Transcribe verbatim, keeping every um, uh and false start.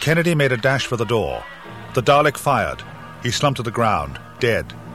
Kennedy made a dash for the door. The Dalek fired. He slumped to the ground, dead.